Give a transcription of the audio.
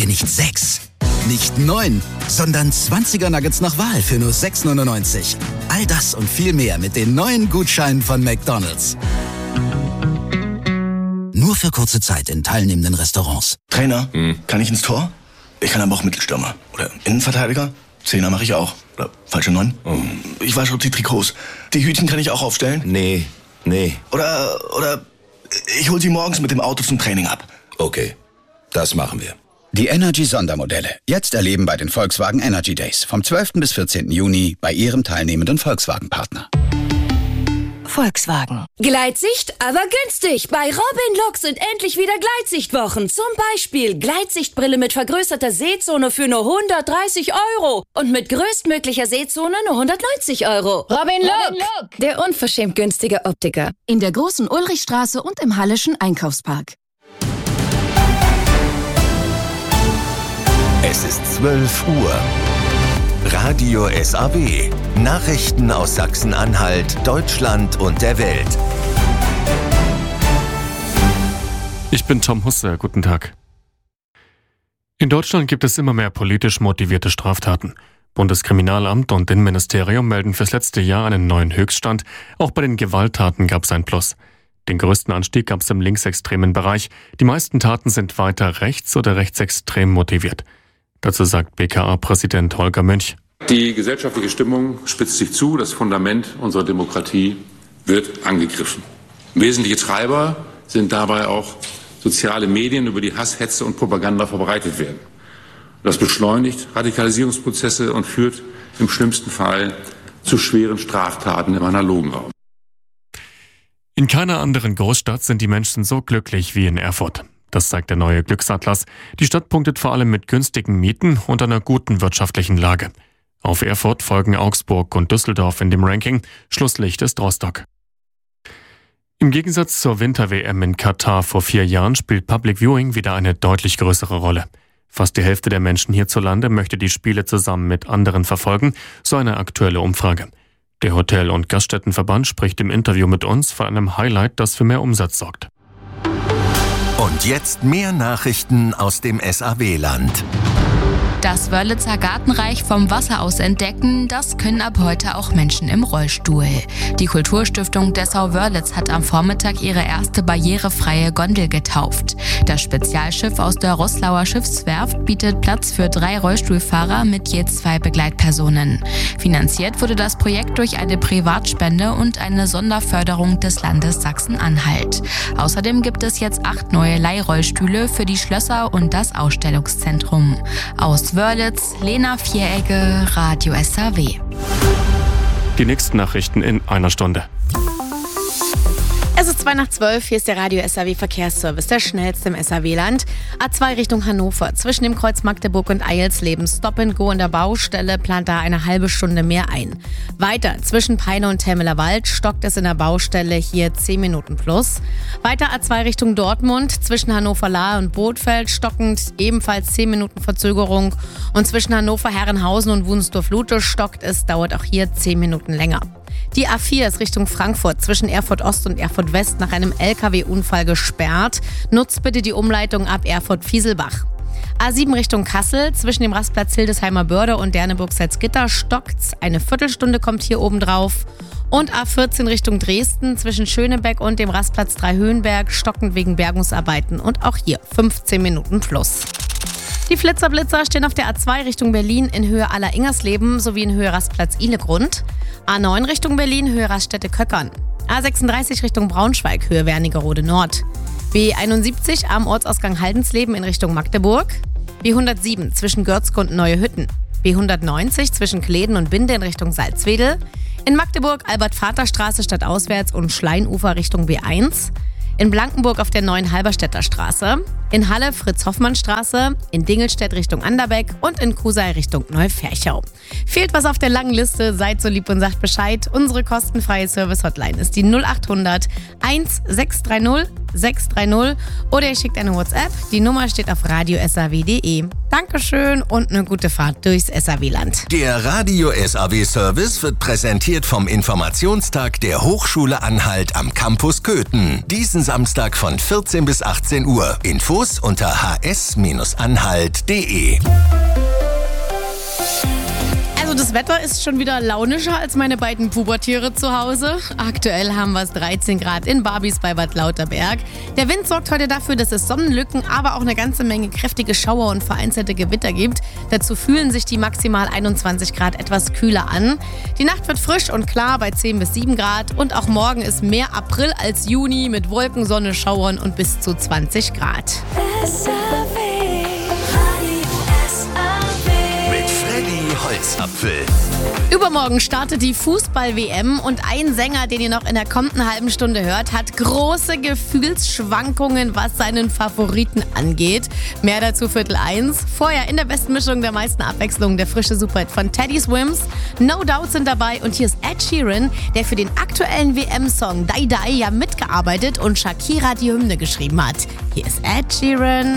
nicht 6, nicht 9, sondern 20er Nuggets nach Wahl für nur 6,99. All das und viel mehr mit den neuen Gutscheinen von McDonald's. Nur für kurze Zeit in teilnehmenden Restaurants. Trainer, kann ich ins Tor? Ich kann aber auch Mittelstürmer. Oder Innenverteidiger? Zehner mache ich auch. Oder falsche 9? Ich wasche auch die Trikots. Die Hütchen kann ich auch aufstellen? Nee. Oder ich hol sie morgens mit dem Auto zum Training ab. Okay, das machen wir. Die Energy-Sondermodelle. Jetzt erleben bei den Volkswagen Energy Days. Vom 12. bis 14. Juni bei Ihrem teilnehmenden Volkswagen-Partner. Volkswagen. Gleitsicht, aber günstig. Bei Robin Lux sind endlich wieder Gleitsichtwochen. Zum Beispiel Gleitsichtbrille mit vergrößerter Sehzone für nur 130 € und mit größtmöglicher Sehzone nur 190 €. Robin Look, der unverschämt günstige Optiker. In der Großen Ulrichstraße und im Halleschen Einkaufspark. Es ist 12 Uhr. Radio SAW. Nachrichten aus Sachsen-Anhalt, Deutschland und der Welt. Ich bin Tom Husse, guten Tag. In Deutschland gibt es immer mehr politisch motivierte Straftaten. Bundeskriminalamt und Innenministerium melden fürs letzte Jahr einen neuen Höchststand. Auch bei den Gewalttaten gab es ein Plus. Den größten Anstieg gab es im linksextremen Bereich. Die meisten Taten sind weiter rechts- oder rechtsextrem motiviert. Dazu sagt BKA-Präsident Holger Münch. Die gesellschaftliche Stimmung spitzt sich zu, das Fundament unserer Demokratie wird angegriffen. Wesentliche Treiber sind dabei auch soziale Medien, über die Hass, Hetze und Propaganda verbreitet werden. Das beschleunigt Radikalisierungsprozesse und führt im schlimmsten Fall zu schweren Straftaten im analogen Raum. In keiner anderen Großstadt sind die Menschen so glücklich wie in Erfurt. Das zeigt der neue Glücksatlas. Die Stadt punktet vor allem mit günstigen Mieten und einer guten wirtschaftlichen Lage. Auf Erfurt folgen Augsburg und Düsseldorf in dem Ranking. Schlusslicht ist Rostock. Im Gegensatz zur Winter-WM in Katar vor 4 Jahren spielt Public Viewing wieder eine deutlich größere Rolle. Fast die Hälfte der Menschen hierzulande möchte die Spiele zusammen mit anderen verfolgen, so eine aktuelle Umfrage. Der Hotel- und Gaststättenverband spricht im Interview mit uns von einem Highlight, das für mehr Umsatz sorgt. Und jetzt mehr Nachrichten aus dem SAW-Land. Das Wörlitzer Gartenreich vom Wasser aus entdecken, das können ab heute auch Menschen im Rollstuhl. Die Kulturstiftung Dessau-Wörlitz hat am Vormittag ihre erste barrierefreie Gondel getauft. Das Spezialschiff aus der Roßlauer Schiffswerft bietet Platz für 3 Rollstuhlfahrer mit je 2 Begleitpersonen. Finanziert wurde das Projekt durch eine Privatspende und eine Sonderförderung des Landes Sachsen-Anhalt. Außerdem gibt es jetzt 8 neue Leihrollstühle für die Schlösser und das Ausstellungszentrum. Aus Wörlitz, Lena Vieregge, Radio SAW. Die nächsten Nachrichten in einer Stunde. Es ist 11:02, hier ist der Radio SAW Verkehrsservice, der schnellste im SAW-Land. A2 Richtung Hannover, zwischen dem Kreuz Magdeburg und Eilsleben, Stop and Go an der Baustelle, plant da eine halbe Stunde mehr ein. Weiter, zwischen Peine und Telmeler Wald, stockt es in der Baustelle, hier 10 Minuten plus. Weiter A2 Richtung Dortmund, zwischen Hannover-Lahe und Bothfeld, stockend ebenfalls 10 Minuten Verzögerung. Und zwischen Hannover-Herrenhausen und Wunsdorf-Lute stockt es, dauert auch hier 10 Minuten länger. Die A4 ist Richtung Frankfurt zwischen Erfurt Ost und Erfurt West nach einem LKW-Unfall gesperrt. Nutzt bitte die Umleitung ab Erfurt-Fieselbach. A7 Richtung Kassel zwischen dem Rastplatz Hildesheimer Börde und Derneburg-Salzgitter stockt's. Eine Viertelstunde kommt hier oben drauf. Und A14 Richtung Dresden zwischen Schönebeck und dem Rastplatz Dreihöhenberg stockend wegen Bergungsarbeiten und auch hier 15 Minuten plus. Die Flitzer-Blitzer stehen auf der A2 Richtung Berlin in Höhe Aller-Ingersleben sowie in Höhe Rastplatz Ihlegrund. A9 Richtung Berlin, Höhe Raststätte Köckern. A36 Richtung Braunschweig, Höhe Wernigerode Nord. B71 am Ortsausgang Haldensleben in Richtung Magdeburg. B107 zwischen Görzke und Neue Hütten. B190 zwischen Kleden und Binde in Richtung Salzwedel. In Magdeburg Albert-Vater-Straße stadtauswärts und Schleinufer Richtung B1. In Blankenburg auf der neuen Halberstädter Straße, in Halle Fritz-Hoffmann-Straße, in Dingelstedt Richtung Anderbeck und in Kusei Richtung Neuferchau. Fehlt was auf der langen Liste, seid so lieb und sagt Bescheid. Unsere kostenfreie Service-Hotline ist die 0800 1630 630 oder ihr schickt eine WhatsApp. Die Nummer steht auf radiosaw.de. Dankeschön und eine gute Fahrt durchs SAW-Land. Der Radio SAW-Service wird präsentiert vom Informationstag der Hochschule Anhalt am Campus Köthen. Diesen Samstag von 14 bis 18 Uhr. Infos Infos unter hs-anhalt.de. Also das Wetter ist schon wieder launischer als meine beiden Pubertiere zu Hause. Aktuell haben wir es 13 Grad in Barbies bei Bad Lauterberg. Der Wind sorgt heute dafür, dass es Sonnenlücken, aber auch eine ganze Menge kräftige Schauer und vereinzelte Gewitter gibt. Dazu fühlen sich die maximal 21 Grad etwas kühler an. Die Nacht wird frisch und klar bei 10 bis 7 Grad und auch morgen ist mehr April als Juni mit Wolken, Sonne, Schauern und bis zu 20 Grad. Holzapfel. Übermorgen startet die Fußball-WM und ein Sänger, den ihr noch in der kommenden halben Stunde hört, hat große Gefühlsschwankungen, was seinen Favoriten angeht. Mehr dazu 12:45. Vorher in der besten Mischung der meisten Abwechslung der frische Superhit von Teddy Swims. No Doubt sind dabei und hier ist Ed Sheeran, der für den aktuellen WM-Song Die Die ja mitgearbeitet und Shakira die Hymne geschrieben hat. Hier ist Ed Sheeran.